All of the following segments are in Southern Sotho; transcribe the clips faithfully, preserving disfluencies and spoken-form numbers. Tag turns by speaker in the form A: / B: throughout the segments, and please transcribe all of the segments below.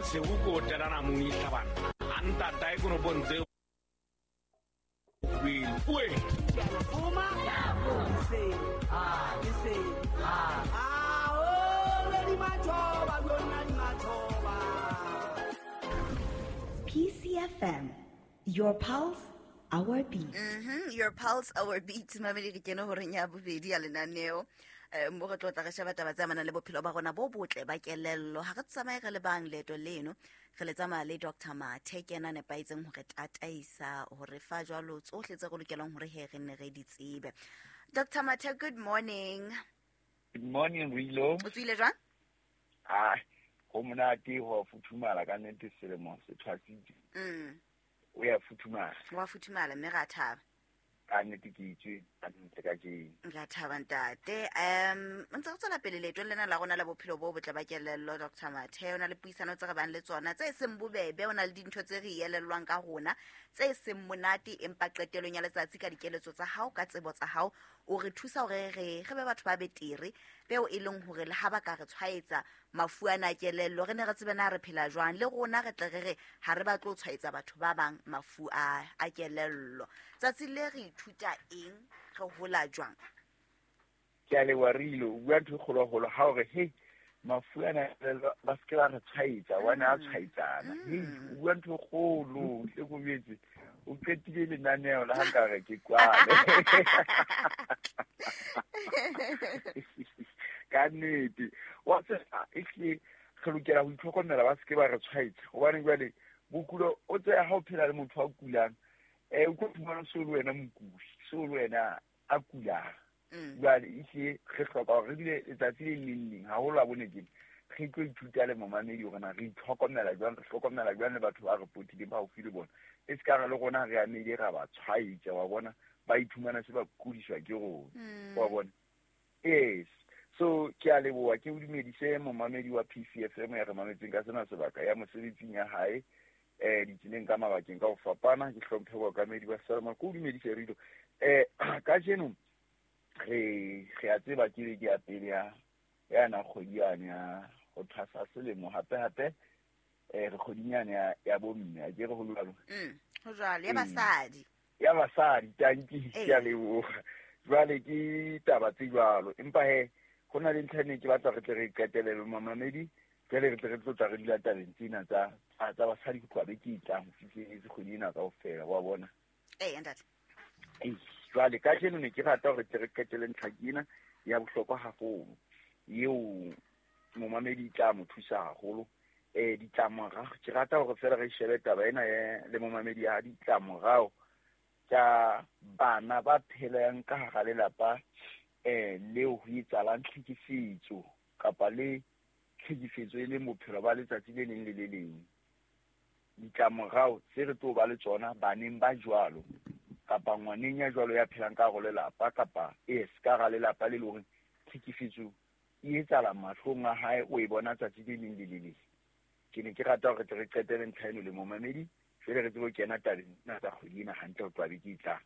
A: se go go tana mo itlaban anta dai go no bonze will we
B: Uma say ah say ah ah oh le machoba lona le machoba
C: P C F M, your pulse, our beat.
D: Mhm, your pulse, our beat. Mamedi ke kene hore nya bobedi ya lenaneo. Eh mo go tlotla ga sheba taba tsa mana le bophelo ba gona bo botle ba kelello. Ha re tsamaye re le bang leto leno. Re le tsamaya le Doctor Mathe ke ena ne paitseng hore tataisa hore fa jwalo tsohle tse go lokelang hore he re ne re di tsebe. Doctor Mathe, good morning.
E: Good morning, Rilo.
D: O tsile jwang?
E: Ah, go monate ho futhumala ka nnete selemo se tshwasitse.
D: Mm.
E: O ya futhumala.
D: Wa futhumala mme ga thaba.
E: Ka nnete ke itse ka nnete ka ke.
D: Ga thaba ntate. Um ntse go tsala pele leto lena la gona la bophelo bo botle ba kelello Doctor Mathe. Ona le puisano tse re bang le tsona tse seng bobebe, ona le dintho tse re yelellwang ka rona tse seng monate empa qetelong ya letsatsi ka dikeletso tsa hao ka tsebo tsa hao o re thusa hore re re be batho ba betere beo e leng hore le ha ba ka re tshwaetsa mafu ana kelello re ne re tsebe na re phela jwang le rona re tle re re ha re ba tlo tshwaetsa batho ba bang mafu a a kelello tsatsi le re ithuta eng re hola jwang
E: Ke a le warilo o bua ntho golo golo ha hore he mafu ana ba se ka re tshwaetsa wana a tshwaetsana he o bua ntho golo le go betse o ketile lenaneo la hanga re ke kwale ka nnete wa se actually re lokela go itlhokomela ba se ke ba re tshwaetsa go bane jwale bokulo o tse ha o phela le motho a kulang eh o go fumana so le wena mokudi so le wena a kulang jwale ise re hloka re dile letsatsi le leng ha ho la bone ke re tlo ithuta le momamedi gore na re itlhokomela jwang re hlokomela jwang le batho ba re potile ba o file bona e se ka re le gona re a nele ra ba tshwaetsa wa bona ba ithumana se ba kudiswa ke go wa bona yes so ke a leboa ke o dumedise momamedi wa P C F M ya re mametseng ka sena sebaka ya mosebetsing ya hae eh ditseleng ka mabakeng ka go fapana ke hlomphe go ka medi wa Salma ko dumedise rito eh ka jeno re re a tseba ke ke a pele ya ya na kgodiane ya go thasa selemo hape hape eh re kgodinyane ya ya bomme a ke re go lwalo
D: mm ho jwale ya basadi
E: ya basadi tanki ya lebo jwale ke taba tse jwalo empa he go na le internet ke batla re tle re qetelele mamamedi pele re tle re tlotla re dila talentina tsa tsa basadi go tlabe ke itlang fitlhe se kgodina ka ofela wa bona
D: eh ndate
E: eh jwale ka jeno ne ke rata gore tle re qetele ntlhakina ya bohlokwa haholo yeo momamedi tla mo thusa haholo eh ditlamorago ke rata gore fela re shebe taba ena le momamedi ya ditlamorago tsa bana ba phelang ka ga lelapa eh leo ho itsalang tlhekefetso kapa le tlhekefetso e le bophelo ba letsatsi le leng le le leng ditlamorago tse re tlo ba le tsona baneng ba jwalo kapa ngwaneng ya jwalo ya phelang ka go lelapa kapa es ka ga lelapa le leng tlhekefetso e etsala mahlong a hae o e bona tsatsi le leng le le leng ke ne ke rata gore re qetele ntlhaeno le momamedi fele re tsebo kena tabeng na tsa kgodina hantle go tlabe ke tla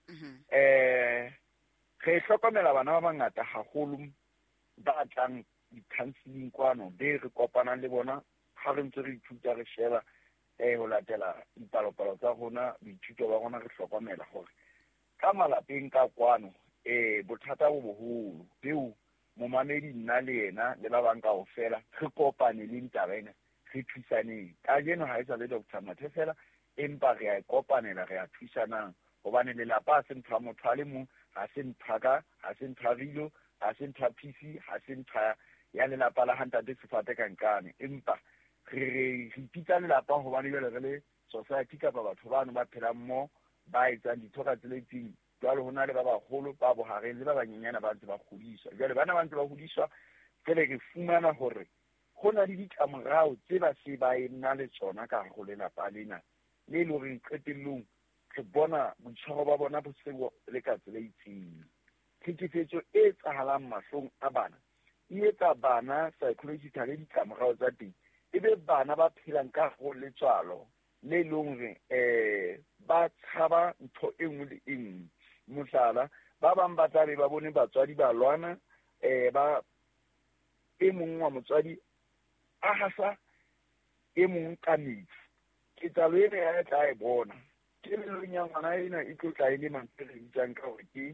E: eh re hlokomela bana ba bangata haholo ba tlang di-counseling kwano be re kopanang le bona ga re ntse re ithuta re sheba eh ho latela dipalopalo tsa rona boithuto ba rona re hlokomela gore ka malapeng ka kwano eh bothata bo boholo beo momamedi nna le yena le ba bang ka ofela re kopane le ntabena re thusaneng ka jeno ha isa le Doctor Mathe fela empa re a kopanela re a thusanang gobane lelapa a se ntha motho a le mong ha se nthaka ha se ntharilo ha se ntha P C ha se ntha ya lelapa la hantate sefate kankane empa re re ipitsa lelapa gobane jwale re le society kapa batho bano ba phela mmo ba etsang dithoka tseletseng jwale hona le ba bagolo ba bohareng le ba banyenyana ba ntse ba godiswa jwale bana ba ntse ba godiswa fele re fumana hore go na le ditlamorao tse ba se ba ena le tsona ka go lelapa lena le le re qetellong re bona botshwaro ba bona bo se le ka tsela itseng tlhekefetso e tsahalang mahlong a bana e etsa bana psychologically ditlamorao tsa teng e be bana ba phelang ka go letswalo le leng re eh ba tshaba ntho e nngwe le e nngwe mohlala ba bang ba tla be ba bone batswadi ba lwana eh ba e mongwe wa motswadi a hasa e mong ka metsi ketsalo ena ya tla e bona kelellong ya ngwana ena e tlo tla e le mantswe re bitsang ka gore ke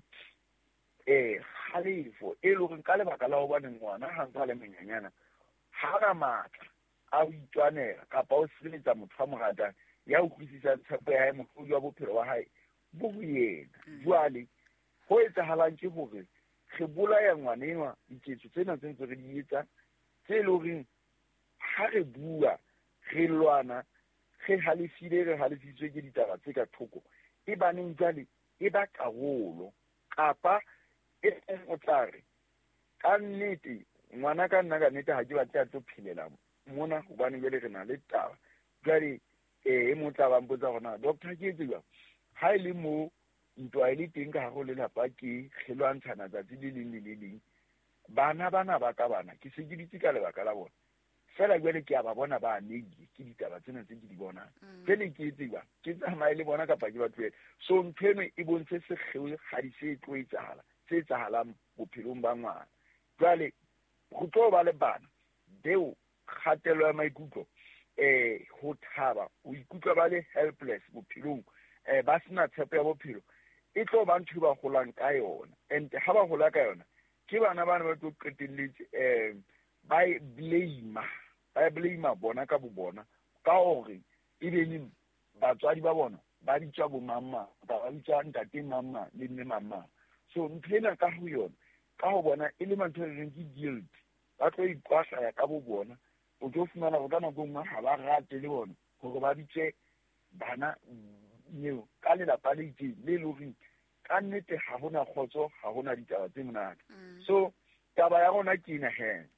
E: um kgalefo e le goreng ka lebaka la gobane ngwana ga ntse a le monyanyana ga na maatla a o itwanela kapa o sireletsa motho a mo ratang ya utlwisisang tshepo ya hae mohlodi wa bophelo wa hae bo go yena jwale go etsagalang ke gore re bolaya ngwanenwa diketso tsena tse ntse re di etsa tse e le goreng ga re bua re lwana ge halefile re halefisitswe ke ditaba tse ka thoko e baneng jale e ba karolo kapa e o tla re ka nnete ngwana ka nna ka nnete ga ke batle a tlo phelela mona gobane jale re na le taba jale e mo tla bang botsa gona doctor ke etse jang ga e le mo ntwa e le teng ka gago lelapa ke ge lwantshana tsatsi le leng le le leng bana bana ba ka bana ke se ke ditse ka lebaka la bona fela jwale ke a ba bona ba amegile ke ditaba tsena tse ke di bonang jale ke etse jang ke tsamaye le bona kapa ke ba tlohele so ntho eno e bontshe sekgeo gadi se e tlo etsagala se etsagalang bophelong ba ngwana jwale go tlo ba le bana beo kgatelo ya maikutlo um go thaba o ikutlwa ba le helpless bophelong um ba sena tshepo ya bophelo e tlo ba ntho ba golang ka yona and ga ba gola ka yona ke bana bana ba tlo qetelletse um ba e blame ba e blame bona ka bo bona ka gore e beng batswadi ba bona ba ditswa bo mamma ba ditswa ntate mamma le mme mamma so ntlhena ka go yona ka go bona e le mantho re reng ke guilt ba tlo ikwasa ya ka bo bona o tlo fumana go ka nako nngwe ga ba rate le bona gore ba ditse bana neo ka lelapa le itseng le e le goreng ka nnete ga gona kgotso ga gona ditaba tse monate so taba ya gona ke nageng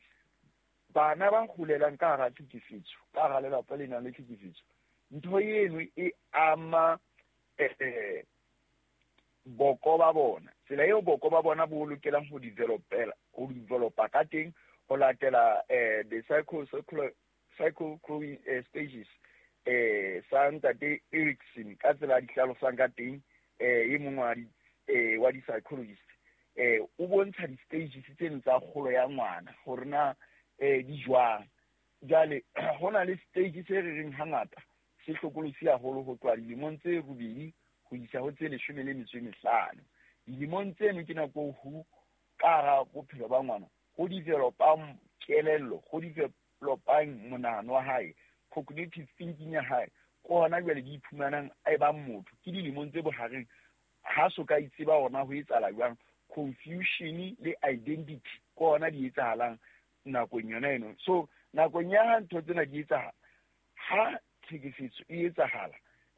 E: bana ba golelang ka gara tlhekefetso ka gara lelapa le nang le tlhekefetso ntho eno e ama um boko ba bona tsela eo boko ba bona bo lokelang go developela go developa ka teng go latela um the psycho stages um sa ntate Erikson ka tsela a di hlalosang ka teng um e mongwe wa di-psychologist um o bontsha di-stages tseno tsa kgolo ya ngwana gore na um di jwang jale go na le stage se re reng hangata se hlokolosi haholo go tloa dilemong tse robedi go isa go tse leshome le metso e mehlano dilemong tseno ke nako hu ka ga bophelo ba ngwana go developang kelello go developang monahano wa hae cognitive thinking ya hae go hona jwale di iphumanang a e bang motho ke dilemong tse bohareng ha so ka itseba gona go etsala jwang confusion le identity go hona di etsahalang nakong yona eno so nakong ya ntho tsena di etsahala ha tlhekefetso e etsahala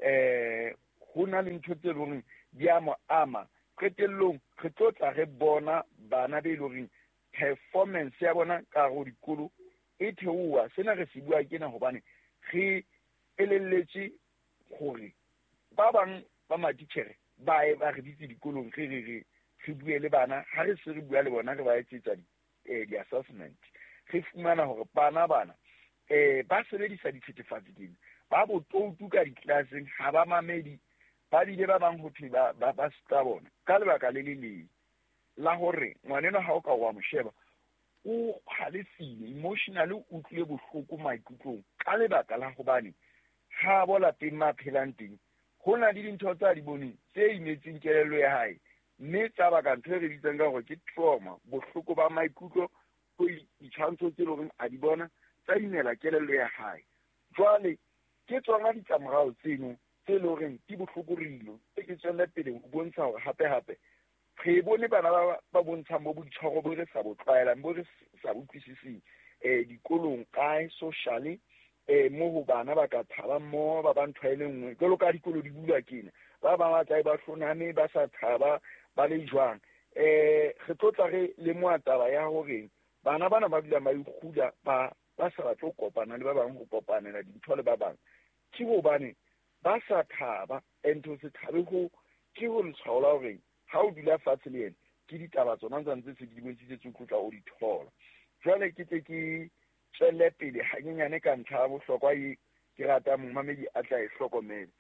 E: um go na le ntho tse leng di a mo ama qetellong re tlo tla re bona bana be e le goreng performance ya bona ka go dikolo e theoa sena re se bua kena gobane re elelletse gore ba bang ba matitšhere ba e ba re bitse dikolong ge re re re bue le bana ga re se re bua le bona re ba etsetsa di-assessment re fumana gore bana bana um ba sebedisa dithethefatsi dino ba botoutu ka ditlelaseng ga ba mamedi ba bile ba bang go thwe ba seka bona ka lebaka le le leng la gore ngwaneno ga o ka wa mosheba o galefile emotionally o utlwile bohloko maikutlong ka lebaka la gobane ga bo lapeng ma phelang teng go na le dintho tsa di boneng tse imetseng kelello ya hae mme tsa baka ntho e re bitsang ka gore ke trauma bohloko ba maikutlo go ditshwantsho tse e le goreng a di bona tsa dimela kelello ya hae jwale ke tsona ditlamorago tseno tse e le goreng ke bohlokorilo e ke tswelle pele go bontsha gore gape-gape re bone bana ba bontshang bo boditshwaro bo re sa bo tlwaelang bo re sa bo utlwisiseng um dikolong kae socially um mo go bana ba ka thaba mmogo ba ba ntho e le nngwe jalo ka dikolo di bulwa kena ba bangwe ba tlae ba hloname ba sa thaba ba le jwang um re tlo tla re le moataba ya goreng bana bana ba dulang ba ikgula ba ba sa batle go kopana le ba bangwe go kopanela dintho le ba bangwe ke gobane ba sa thaba and ho se thabe go ke go letshwao la goreng ga o dula fatshe le ene ke ditaba tsona tsantse se di bontshitse o tlotla o di thola jwale ke tle ke tswelle pele ganyenyane ka ntlha ya bohlokwa e ke rata momamedi a tla e hlokomele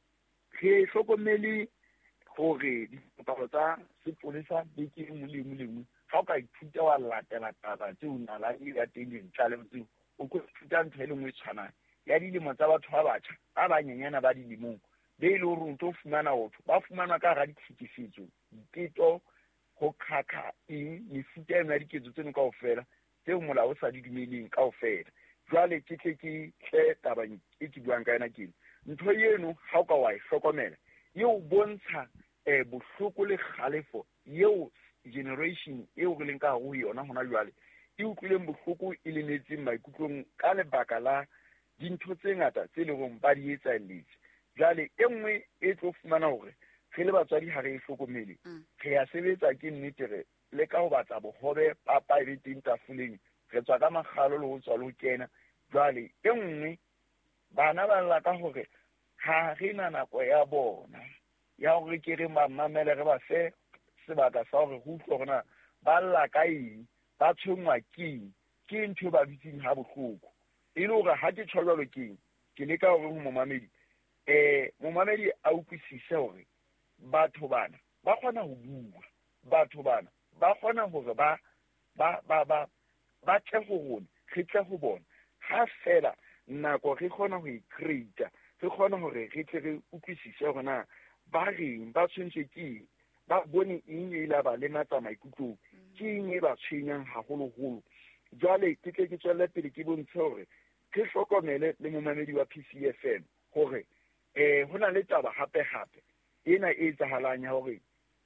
E: re hlokomele gore dipalo tsa sepolesa beke e nngwe le nngwe le nngwe ga o ka ithuta wa latela taba tseo nala e ya teng dintla le tseo o ko ithuta ntho e le nngwe e tshwanang ya dilemo tsa batho ba batjha ba banyenyana ba dilemong be ile hore ntho fumana otho ba fumana ka ga ditlhekefetso diteto go khakha eng mefuta ena ya diketso tseno kaofela tseo molao o sa di dumeleng kaofela jwale ke tle ke tle tabang e ke buang ka yona keng ntho eno ha o ka wa e hlokomela eo bontsha eh bohloko le kgalefo eo generation eo re leng ka go yona hona jwale e utlwileng bohloko e lenetseng maikutlong ka lebaka la dintho tse ngata tse leng ba di etsa letse jwale e nngwe e tlo fumana hore re le batswadi ha re e hlokomele re ya sebetsa ke nnete re le ka ho batla bohobe papa e be teng tafoleng re tswa ka magalo le ho tswa le ho kena jwale e nngwe bana ba lla ka hore ha re na nako ya bona ya hore ke re mamamele re ba fe sebaka sa hore ho utlwa rona ba lla ka eng ba tshwengwa keng ke ntho ba bitsing ha bohloko e le hore ha ke tshwalwa keng ke le ka hore ho momamedi eh momamedi a utlwisise hore batho bana ba kgona ho bua batho bana ba kgona hore ba ba ba ba ba tle go rona re tle go bona ha fela nako re kgona ho i-create re kgona hore re tle re utlwisise hore na ba reng ba tshwentse ke ba bone eng e la ba le matsa maikutlong ke eng e ba tshwenyang haholoholo jwale ke tle ke tswelle pele ke bontshe hore ke hlokomele le momamedi wa P C F M hore eh hona le taba hape hape ena e etsahalang ya hore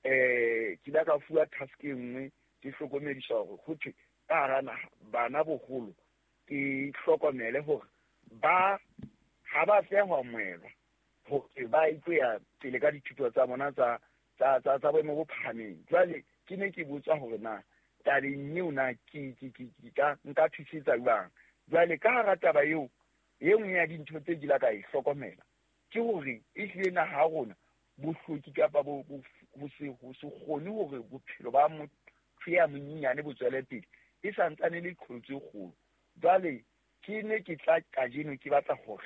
E: eh ke la ka fuwa task e nngwe ke hlokomedisa hore ho thwe ka rana bana boholo ke hlokomele hore ba ha ba fehwa mwelwa hore ba itse ya pele ka dithuto tsa bona tsa tsa tsa tsa boemo bo phahameng jwale ke ne ke botsa hore na tabeng eo na ke ke ke ka nka thusetsa jwang jwale ka hara taba eo e nngwe ya dintho tse di la ka e hlokomela ke hore e hlile na ha rona bohloki kapa bo bo se ho se kgone hore bophelo ba motho ya monyenyane bo tswele pele e sa ntsane le khotse kgolo jwale ke ne ke tla ka jeno ke batla hore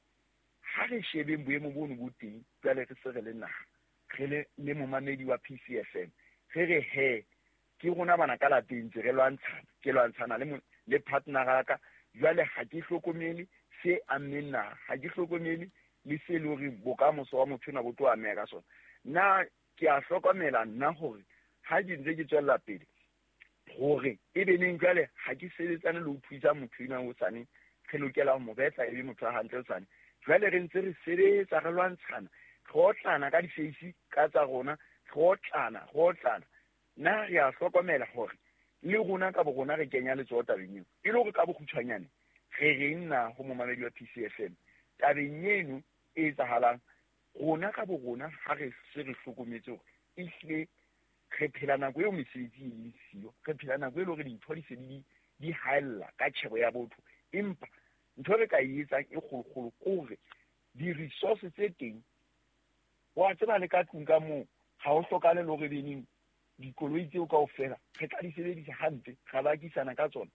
E: ha re shebeng boemo bono bo teng jwale re se re le naha re le le momamedi wa P C F M re re he ke rona bana ka lapeng tse re lwantshana ke lwantshana le le partner ga ka jwale ha ke hlokomele se amena ha ke hlokomele le se le hore bokamoso wa motho na botho a mea ka sona na ke a hlokomela nna hore ha ke ntse ke tswella pele hore e be neng jwale ha ke sebetsane le ho thusa motho ina ho tsane re lokela ho mo betla e be motho a hantle tsane jwale re ntse re sebetsa re lwantshana re otlana ka di-face ka tsa rona re otlana re otlana na re a hlokomela hore le rona ka bo rona re kenya letsoho tabeng eo e le hore ka bokgutshwanyane re reng na ho momamedi wa P C F M tabeng eno e etsahalang rona ka bo rona ha re se re hlokometse hore e hlile re phela nako eo mesebetsi e leng siyo re phela nako e le hore dintho di se di di haella ka tjhebo ya botho empa ntho re ka e etsang e kgolokgolo kore di-resource tse teng wa tseba le ka tlung ka moo ha o hlokale le hore beneng dikoloi tseo kaofela re ka di sebedisa hantle ga ba kisana ka tsona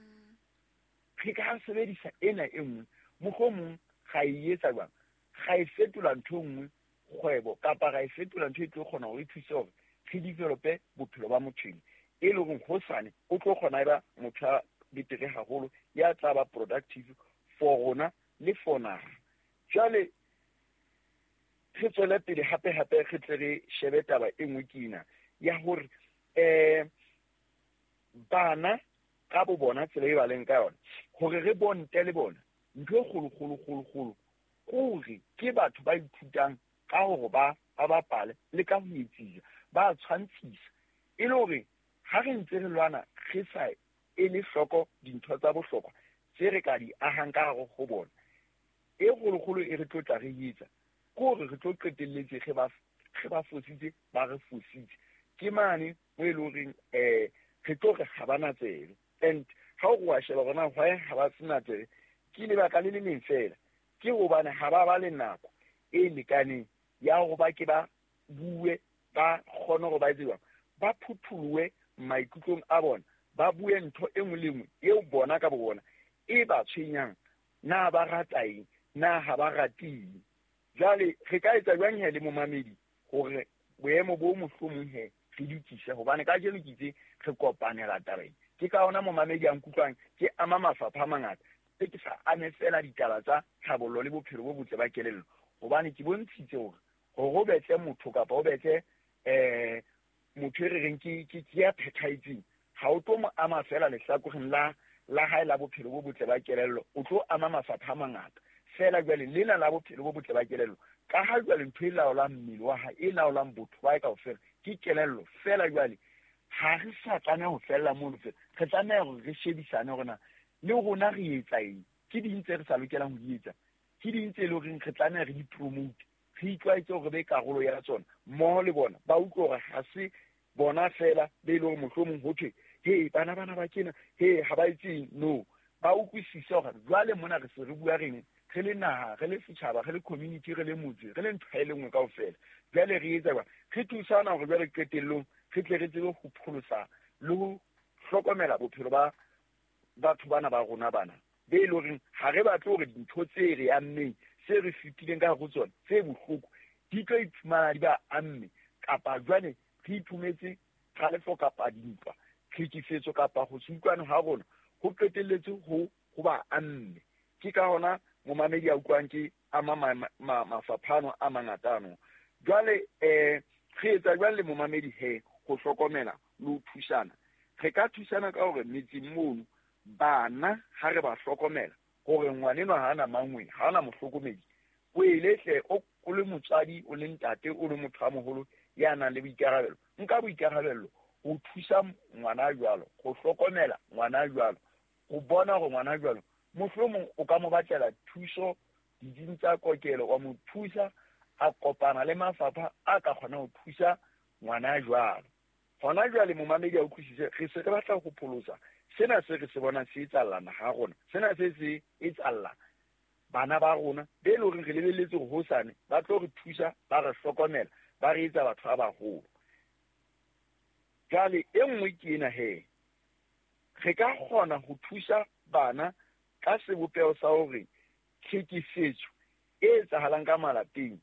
E: re ka sebedisa ena e nngwe mohlomong ga e etsa jwang ga e fetola ntho nngwe kgwebo kapa ga e fetola ntho e tlo kgona go e thusa hore re develope bophelo ba motho e le gore go sane o tlo kgona ba motho a betere haholo ya tla ba productive for rona le for naha jwale re tswela pele hape hape re tle re shebe taba e nngwe ke ena ya hore eh bana ka bo bona tsela e ba leng ka yona hore re bonte le bona ntho e kgolo kgolo kgolo kgolo gore ke batho ba ithutang ka hore ba ba bapale le ka ho etsisa ba tshwantshisa e le hore ha re ntse re lwana re sa e le hloko dintho tsa bohlokwa tse re ka di ahang ka hare ho bona e kgolo kgolo e re tlotla re etsa gore re tlo qetelletse ge ba ge ba fositse ba re fositse ke mane mo e le horeng eh re tlo re ga bana tsebe and ha o wa sheba bona hwa ha ba sena tsebe ke le ba ka le le fela ke go bana ha ba ba le nako e lekaneng ya go ba ke ba bue ba kgone go ba tseba ba phuthulwe maikutlong a bona ba bue ntho e nngwe le nngwe eo bona ka bona e ba tshwenyang na ba rataeng na ha ba rateng jale re ka etsa jwang ya le momamedi gore boemo bo mohlomong he re dikise hobane ka jelo kitse re kopanela tabeng ke ka ona momamedi a nkutlwang ke ama mafapha mangata e ke sa ame fela ditaba tsa tlhabollo le bophelo bo botle ba kelello hobane ke bontshitse hore go go betle motho kapa go betle eh motho re reng ke ke ya phethahetseng ha o tlo mo ama fela le hlakogeng la la hae la bophelo bo botle ba kelello o tlo ama mafapha mangata fela jwale lena la bophelo bo botle ba kelello ka ha jwale ntho e laolang mmele wa ha e laolang botho ba ka ofela ke kelello fela jwale ha re sa tlameha ho fella mono fela re tlameha hore re shebisane hore na le rona re etsa eng ke ding tse re sa lokelang ho di etsa ke ding tse le hore re tlameha re di promote re itlwaetse hore be karolo ya tsona mmoho le bona ba utlwa hore ha se bona fela be le hore mohlomong ho thwe he bana bana ba kena he ha ba etseng no ba utlwisisa hore jwale mona re se re bua reng re le naha re le setjhaba re le community re le motse re le ntho e lengwe kaofela jwale re etsa ba re thusana hore jwale qetellong re tle re tsebe ho pholosa le ho hlokomela bophelo ba batho bana ba rona bana be e le hore ha re batle hore dintho tse re ammeng se re fitileng ka go tsona tse bohloko di tlo iphumana di ba amme kapa jwale re iphumetse kgalefo kapa dintwa tlhekefetso kapa go se utlwane ha rona go qetelletse ho go ba amme ke ka hona momamedi a utlwang ke ama mafaphano a mangatano jwale eh re etsa jwale momamedi he go hlokomela le ho thusana re ka thusana ka hore metseng mono bana ha re ba hlokomela gore ngwanenwa ha ana mangwe ha ana mohlokomedi o elehle o le motswadi o le ntate o le motho a moholo ya nang le boikarabelo nka boikarabelo ho thusa ngwana jwalo go hlokomela ngwana jwalo go bona go ngwana jwalo mohlomong o ka mo batlela thuso diding tsa kokelo wa mo thusa a kopana le mafapha a ka kgona ho thusa ngwana jwalo gona jwale momamedi a utlwisise re se re batla go pholosa sena se re se bona se etsallana ha rona sena se se etsalla bana ba rona be le hore re lebelletse go hosane ba tlo re thusa ba re hlokomela ba re etsa batho ba baholo jwale e nngwe ke ena he re ka kgona ho thusa bana ka sebopeo sa hore tlhekefetso e etsahalang ka malapeng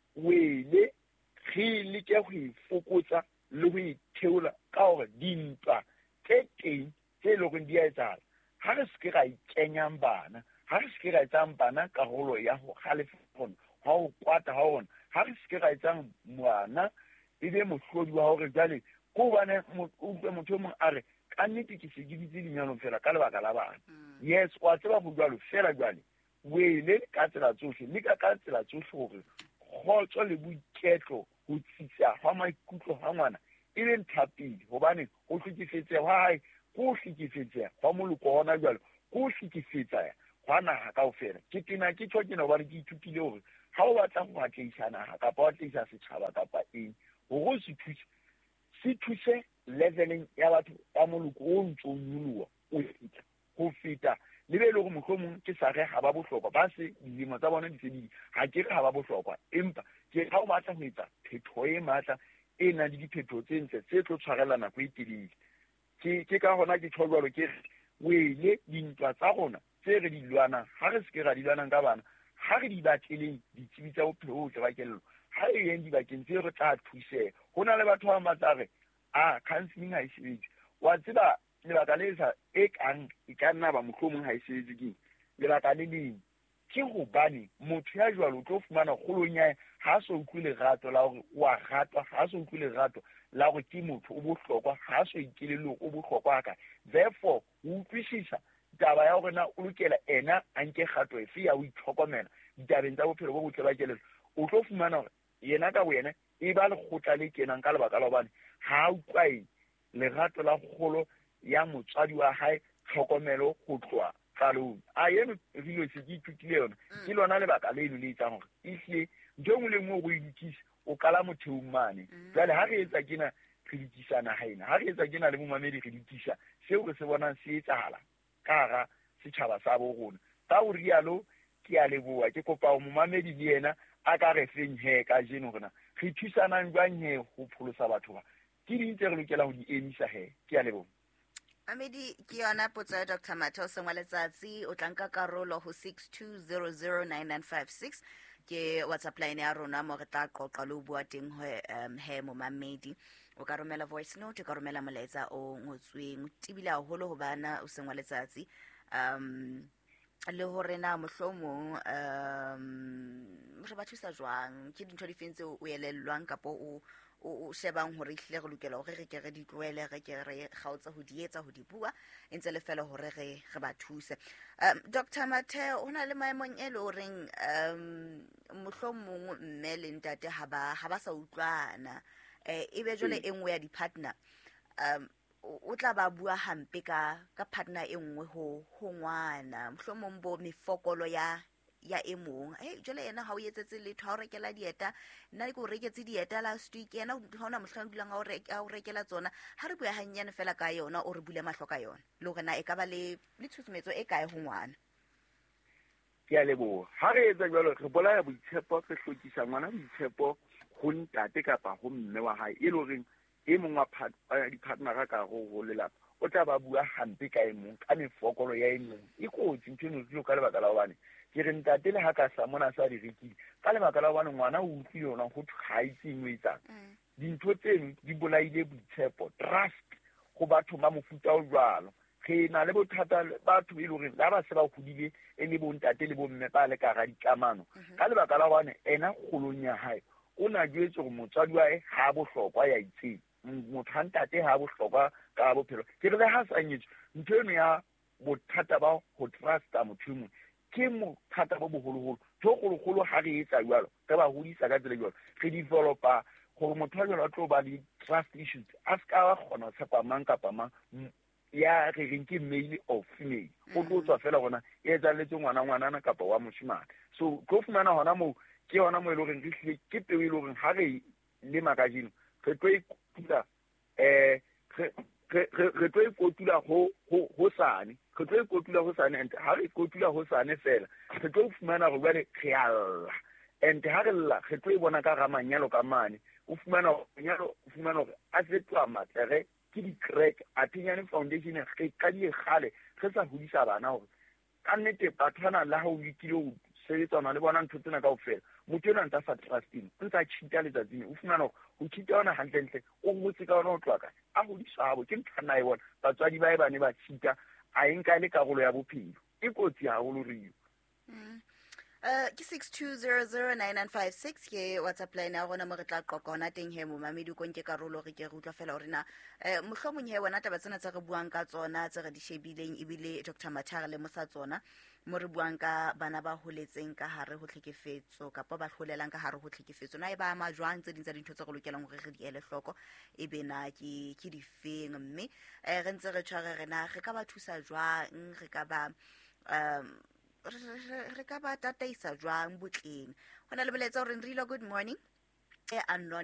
E: wele re leke go ifokotsa le go itheola ka hore dintwa tse teng tse le go di a etsahala ha re se ke ra ikenyang bana ha re se ke ra etsang bana karolo ya go khalefa gona ha o kwata ha ona ha re se ke ra etsang mwana e be mohlodi wa hore jale go bana utlwe motho mong a re ka nnete ke se dibitse dinyano fela ka lebaka la bana yes wa tseba go jwalo fela jwale wele ka tsela tsohle le ka ka tsela tsohle hore khotso le boiketlo ho tsitsa ha maikutlo ha ngwana e le nthapedi hobane go hlekefetse wa hae go hlekefetse ha moloko hona jwalo go hlekefetsa hwana ha kaofela ke tena ke tsho ke no ba re ke ithutile hore ha o batla go atleisana ha ka ba atleisa setjhaba kapa eng go go se thuse se thuse leveling ya batho ba moloko o ntso nyuluwa o fita go fita le be le go mohlomong ke sa re ha ba bohlokwa ba se dilemo tsa bona di se di ha ke re ha ba bohlokwa empa ke ha o batla go etsa phetho e matla e na le diphetho tse ntle tse tlo tshwarelana go itilile ke ke ka hona ke tshwalo ke wele dintwa tsa rona tse re di lwana ha re se ke ra di lwana ka bana ha re di batleleng ditsebi tsa bophelo tse ba kello ha e yeng di bakeng tse re tla thuse hona le batho ba matsare a counseling ha e sebetse wa tseba lebaka le sa e kang e ka nna ba mohlomong ha e sebetse ke lebaka le leng ke go bane motho ya jwalo tlo fumana kgolonya ha so utlwile rato la hore wa ratwa ha so utlwile rato la go ke motho o bohlokwa ha so ikelelo o bohlokwa ka therefore o utlwisisa taba ya hore na o lokela ena a nke kgato efe ya o itlhokomela ditabeng tsa bophelo bo botle ba kelelo o tlo fumana hore yena ka wena e ba le khotla le kenang ka lebaka la bane ha o kwai lerato la kgolo ya motswadi wa hae tlhokomelo go tloa qalong a yeno re se ke ithutile yona ke lona lebaka le le etsang hore ehle ntho ngwe le ngwe go idikisa o kala motheo mane jale ha re etsa kena re dikisana haina ha re etsa kena le momamedi re dikisa seo re se bonang se etsahala ka ga setjhaba sa bo rona ka o rialo ke a leboa ke kopa o momamedi le yena a ka re feng he ka jeno rona re thusana jwang he go pholosa batho ba ke di ntse re lokela go di emisa he ke a leboa
D: Mamedi ke yona potso ya Doctor Matheo Sengwa letsatsi o tlanka karolo ho six two zero zero nine nine five six ke WhatsApp line ya rona mo re tla qoqa le bua teng ho um, he mo mamedi o ka romela voice note o ka romela molaetsa o ngotsweng o tibile haholo ho bana o Sengwa letsatsi um le hore na mohlomong um re ba thusa jwang ke dintho di fentse o elellwang kapo o o shebang hore ihle re lokela hore re ke re di tloele re ke re gautsa ho di etsa ho di bua entse le fela hore re re ba thuse. um Doctor Matheo ona le maemong e le horeng um mohlomong mme le ntate ha ba ha ba sa utlwana eh e be jole engwe ya di partner um o tla ba bua hampe ka ka partner e nngwe ho ho ngwana mohlomong bo mefokolo ya ya emong eh jole yena ha o etsetse le tho re rekela dieta nna ke o reketse dieta last week yena hona mohlang dulang a o reka o rekela tsona ha re bua hanyane fela ka yona o re bule mahlo ka yona le hore na e ka ba le le tshusumetso e kae ho ngwana.
E: Ke a leboha ha re etsa jalo re bolaya boitshepo re hlokisa ngwana boitshepo ho ntate kapa ho mme wa hae e le horeng e mong wa di partner ka go go lelapa o tla ba bua hampe ka emong ka mefokolo ya emong e kotsi ntsheno tlo ka lebaka la bana ke re ntate le ha ka sa mona sa di rekile ka lebaka la bana ngwana o utsi yona go tshwaitse mo etsang dintho tseno di bolaile boitshepo trust go batho ba mofuta o jwalo ke na le bothata batho e le gore la ba se ba godile e le bo ntate le bo mme ba le ka ga dikamano ka lebaka la bana ena kgolong ya hae o na jwetse go motswadi wa e ha bohlokwa ya itseng mothantate ha bohlokwa ka bophelo ke re le ha sa nyetso ntho eno ya bothata ba ho trusta motho ke mothata bo boholoholo tho gologolo ha re etsa jwalo re ba hodisa ka tsela jwalo re developa gore motho wa jwalo a tlo ba le trust issues a ska ba kgona ho tshepa mang kapa mang ya re reng ke male or female go tlo tswa fela gona e etsalletse ngwana ngwanana kapa wa moshimane so go fumana hona mo ke hona mo e le goreng re hle ke peo e le goreng ha re le magazine re tlo ikutla eh re tlo ikotula go go sane re tlo ikotula go sane and ha re ikotula go sane fela re tlo fumana go bale khialla and ha re lla re tlo bona ka ga manyalo ka mane o fumana manyalo o fumana gore a fetwa matlere ke di crack a tinyane foundation ge ka di gale re sa hodisa bana gore ka nnete pathana la ha o ikile o sebetsana le bona ntho tsena kaofela motho ena ntsa sa trusting o ntsa tshita le tsatsing o fumana o tshita ona hantle o motse ka ona o tlwaka a go disabo ke nthana e bona batswadi ba e bane ba tshita a enka le karolo ya bophelo e kotsi haholo rio.
D: Uh, ke six two zero zero nine nine five six ke WhatsApp line ya gona mo re tla qoqa ona teng he mo mamedi ko nke karolo re ke re utlwa fela hore na eh mohlomong he wena taba tsena tse re buang ka tsona tse re di shebileng ebile Doctor Mathare le mo sa tsona mo re buang ka bana ba holetseng ka hare ho tlhekefetso kapa ba hlolelang ka hare ho tlhekefetso na e ba ma jwang tse dintsa dintho tse go lokelang hore re di ele hloko e be na ke ke di feng mme eh re ntse re tshware rena re ka ba thusa jwang re ka ba um re ka ba tataisa jwang botleng hona le boletsa hore re good morning e unknown